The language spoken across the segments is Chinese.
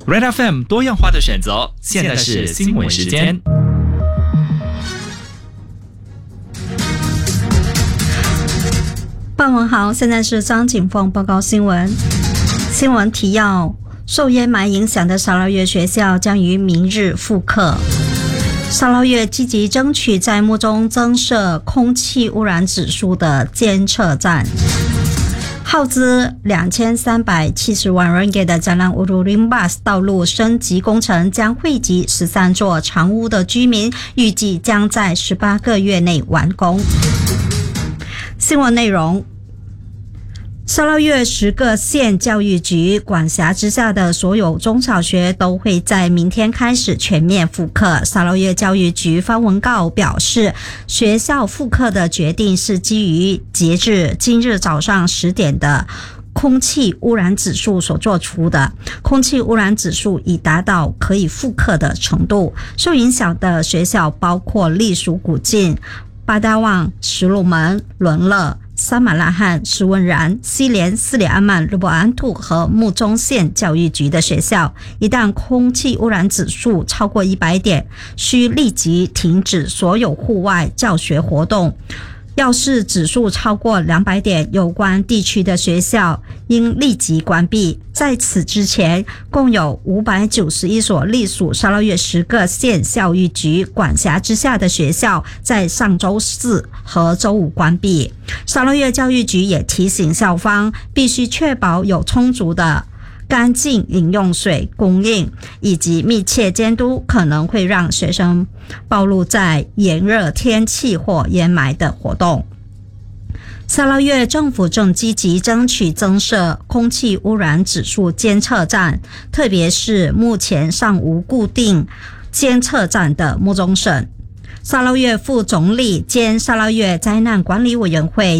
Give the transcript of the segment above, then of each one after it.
Red FM 多样化的选择，现在是新闻时间。 傍晚好，现在是张景凤报告新闻。新闻提要：受烟霾影响的沙捞越学校将于明日复课。沙捞越积极争取在幕中增设空气污染指数的监测站。耗资2370万 ringgit 的Jalan Ulu Limbas 道路升级工程将惠及13座长屋的居民，预计将在18个月内完工。新闻内容：沙捞越10个县教育局管辖之下的所有中小学都会在明天开始全面复课。沙捞越教育局发文告表示，学校复课的决定是基于截至今日早上10点的空气污染指数所做出的，空气污染指数已达到可以复课的程度。受影响的学校包括隶属古晋、巴达旺、石鲁门、伦乐、沙马拉罕、施温然、西连、斯里阿曼、鲁伯安兔和木中县教育局的学校，一旦空气污染指数超过100点，需立即停止所有户外教学活动。要是指数超过200点，有关地区的学校应立即关闭。在此之前，共有591所隶属沙捞越10个县教育局管辖之下的学校在上周四和周五关闭。沙捞越教育局也提醒校方必须确保有充足的干净饮用水供应，以及密切监督可能会让学生暴露在炎热天气或烟霾的活动。沙捞越政府正积极争取增设空气污染指数监测站，特别是目前尚无固定监测站的木中省。沙捞越副总理兼沙捞越灾难管理委员会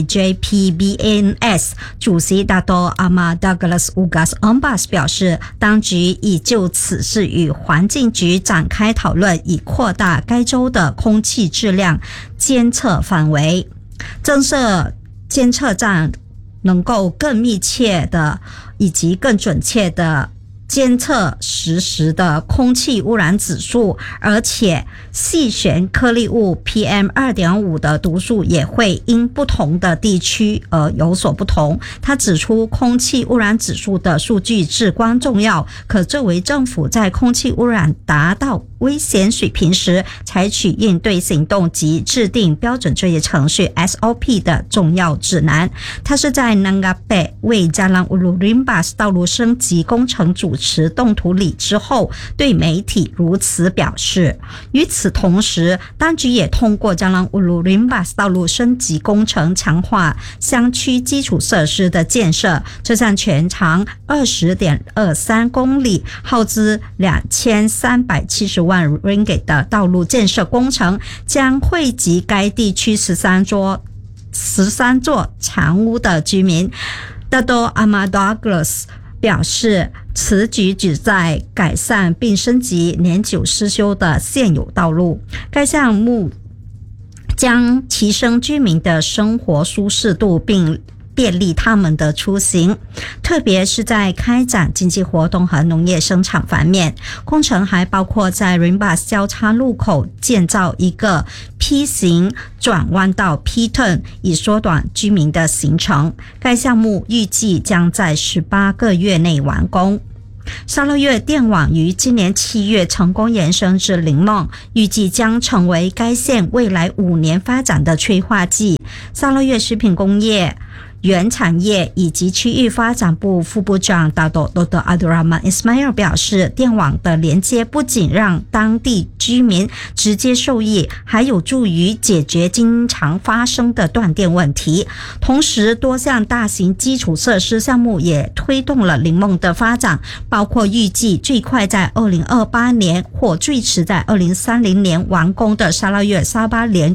JPBNS 主席大多阿玛 Douglas Ugas Ombas 表示，当局已就此事与环境局展开讨论，以扩大该州的空气质量监测范围。增设监测站能够更密切的以及更准确的监测实时的空气污染指数，而且细悬颗粒物 PM2.5 的读数也会因不同的地区而有所不同。他指出，空气污染指数的数据至关重要，可作为政府在空气污染达到危险水平时采取应对行动及制定标准作业程序 SOP 的重要指南。他是在 Nangape 为Jalan Ulu Limbas 道路升级工程主持动土礼之后，对媒体如此表示。与此同时，当局也通过Jalan Ulu Limbas 道路升级工程强化乡区基础设施的建设。这项全长 20.23 公里，耗资2370万 ringgit 的道路建设工程，将惠及该地区13座长屋的居民。Dato' Ahmad Douglas 表示，此举旨在改善并升级年久失修的现有道路。该项目将提升居民的生活舒适度，并便利他们的出行，特别是在开展经济活动和农业生产方面。工程还包括在 Rimbas 交叉路口建造一个 P 型转弯道 P-turn， 以缩短居民的行程。该项目预计将在18个月内完工。沙捞越电网于今年7月成功延伸至林梦，预计将成为该县未来5年发展的催化剂。沙捞越食品工业原产业以及区域发展部副部长 Dato' Dr. Abdul Rahman Ismail 表示，电网的连接不仅让当地居民直接受益，还有助于解决经常发生的断电问题。同时，多项大型基础设施项目也推动了林梦的发展，包括预计最快在2028年或最迟在2030年完工的沙捞越沙巴联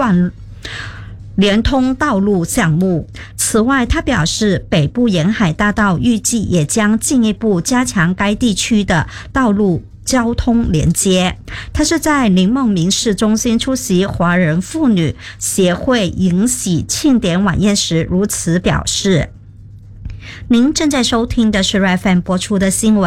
通道路项目。此外，他表示，北部沿海大道预计也将进一步加强该地区的道路交通连接。他是在林梦民事中心出席华人妇女协会迎喜庆典晚宴时如此表示。您正在收听的是 RFM 播出的新闻。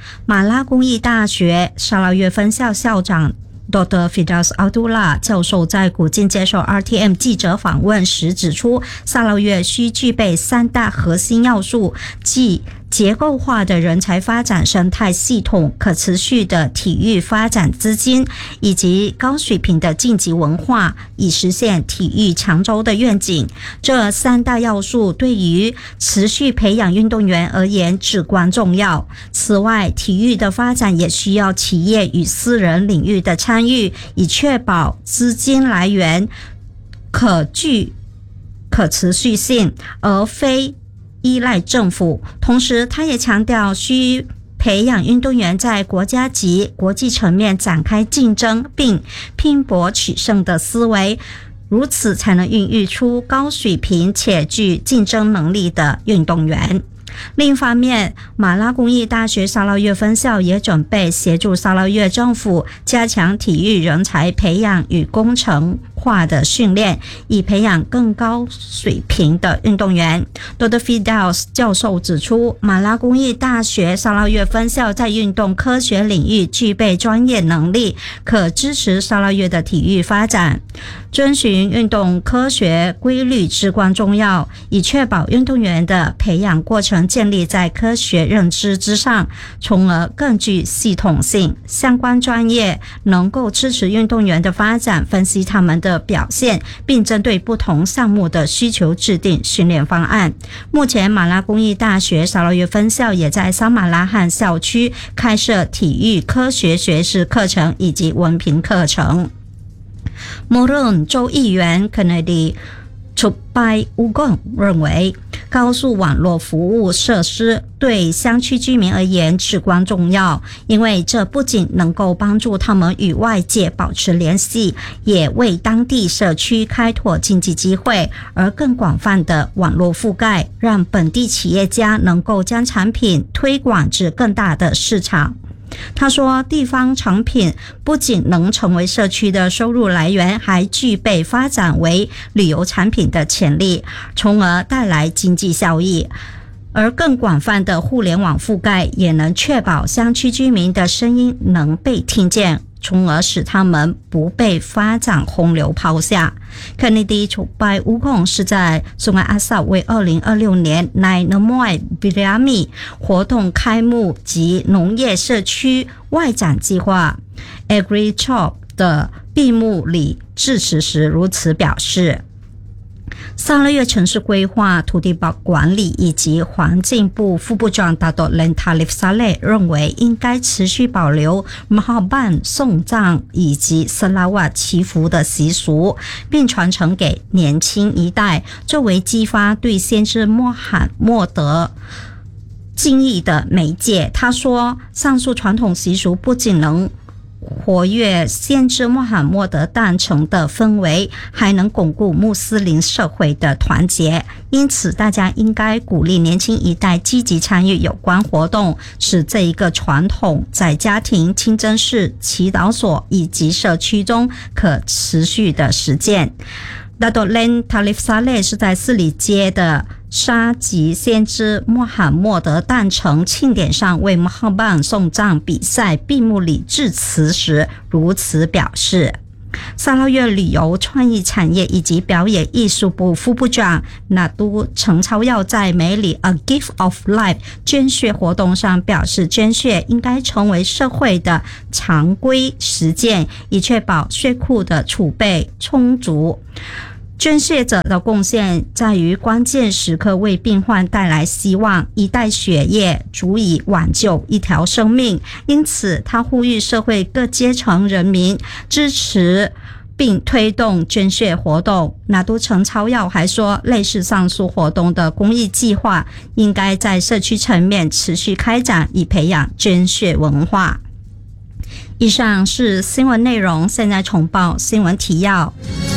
马拉公益大学沙捞越分校校长Dr. Firdaus Abdullah 教授在古晋接受 RTM 记者访问时指出，沙捞越需具备3大核心要素，即结构化的人才发展生态系统、可持续的体育发展资金以及高水平的竞技文化，以实现体育强州的愿景。这3大要素对于持续培养运动员而言至关重要。此外，体育的发展也需要企业与私人领域的参与，以确保资金来源可持续性，而非依赖政府。同时，他也强调需培养运动员在国家级、国际层面展开竞争并拼搏取胜的思维，如此才能孕育出高水平且具竞争能力的运动员。另一方面，马拉公益大学沙捞越分校也准备协助沙捞越政府加强体育人才培养与工程化的训练，以培养更高水平的运动员。Dr. Firdaus 教授指出，马拉公益大学沙捞越分校在运动科学领域具备专业能力，可支持沙捞越的体育发展。遵循运动科学规律至关重要，以确保运动员的培养过程建立在科学认知之上，从而更具系统性。相关专业能够支持运动员的发展，分析他们的表现，并针对不同项目的需求制定训练方案。目前，马拉公益大学沙捞越分校也在桑马拉罕校区开设体育科学学士课程以及文凭课程。莫伦州议员肯内迪楚拜乌贡认为，高速网络服务设施对乡区居民而言至关重要，因为这不仅能够帮助他们与外界保持联系，也为当地社区开拓经济机会，而更广泛的网络覆盖让本地企业家能够将产品推广至更大的市场。他说，地方产品不仅能成为社区的收入来源，还具备发展为旅游产品的潜力，从而带来经济效益。而更广泛的互联网覆盖也能确保乡区居民的声音能被听见，从而使他们不被发展洪流抛下。肯尼迪楚拜乌贡是在苏安阿萨为2026年乃能莫比利亚米活动开幕及农业社区外展计划 AgriChop 的闭幕礼致辞时如此表示。沙捞越城市规划、土地管理以及环境部副部长达多伦塔利夫萨勒认为，应该持续保留马哈办送葬以及色拉瓦祈福的习俗，并传承给年轻一代，作为激发对先知穆罕默德敬意的媒介。他说，上述传统习俗不仅能活跃先知穆罕默德诞辰的氛围，还能巩固穆斯林社会的团结。因此，大家应该鼓励年轻一代积极参与有关活动，使这一个传统在家庭、清真寺、祈祷所以及社区中可持续的实践。达多伦塔利夫萨勒是在斯里街的沙吉先知穆罕默德诞辰庆典上为穆罕班送葬比赛闭幕礼致辞时如此表示。沙捞越旅游创意产业以及表演艺术部副部长纳都陈超耀在美里 A Gift of Life 捐血活动上表示，捐血应该成为社会的常规实践，以确保血库的储备充足。捐血者的贡献在于关键时刻为病患带来希望，一袋血液足以挽救一条生命。因此，他呼吁社会各阶层人民支持并推动捐血活动。纳都陈超耀还说，类似上述活动的公益计划应该在社区层面持续开展，以培养捐血文化。以上是新闻内容，现在重报新闻提要。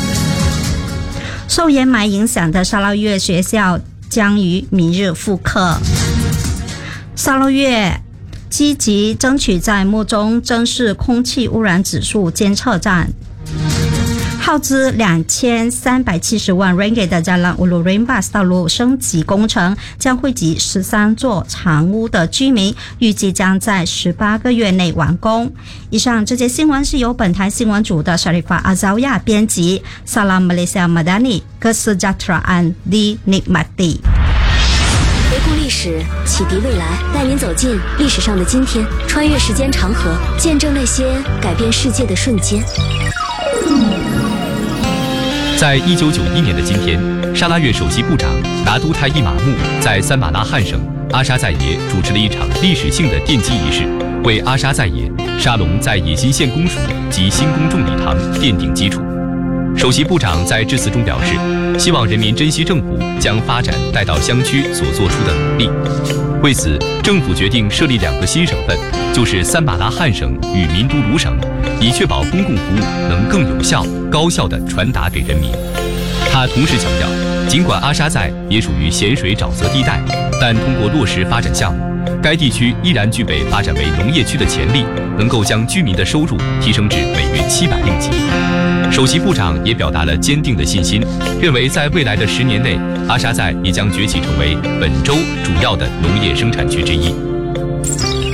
受烟霾影响的沙捞越学校将于明日复课。沙捞越积极争取在墓中增设空气污染指数监测站。 耗资2370万 ringgit 的加朗乌鲁 Ringbas 道路升级工程将惠及13座长屋的居民，预计将在18个月内完工。以上这节新闻是由本台新闻组的 Sharifah Azawiyah 编辑。Salam Malaysia Madani Kesejahteraan Dinikmati。 回顾历史，启迪未来，带您走进历史上的今天，穿越时间长河，见证那些改变世界的瞬间。 在1991年的今天，沙拉越首席部长拿督泰伊马木在三马拉罕省阿沙在耶主持了一场历史性的奠基仪式，为阿沙在耶、沙龙在野心县公署及新公众礼堂奠定基础。首席部长在致辞中表示，希望人民珍惜政府将发展带到乡区所做出的努力。为此，政府决定设立2个新省份，就是三马拉罕省与民都鲁省，以确保公共服务能更有效、高效地传达给人民。他同时强调，尽管阿沙在也属于咸水沼泽地带，但通过落实发展项目，该地区依然具备发展为农业区的潜力，能够将居民的收入提升至每月700令吉。首席部长也表达了坚定的信心，认为在未来的10年内，阿沙在也将崛起成为本州主要的农业生产区之一。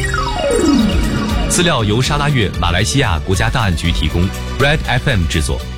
资料由沙拉越马来西亚国家档案局提供 ，Red FM 制作。